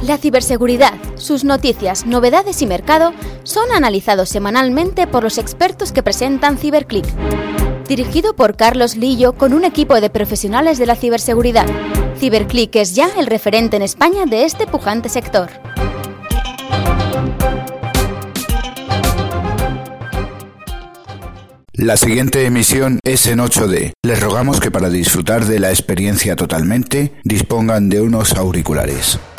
La ciberseguridad, sus noticias, novedades y mercado son analizados semanalmente por los expertos que presentan CiberClick. Dirigido por Carlos Lillo con un equipo de profesionales de la ciberseguridad. CiberClick es ya el referente en España de este pujante sector. La siguiente emisión es en 8D. Les rogamos que para disfrutar de la experiencia totalmente dispongan de unos auriculares.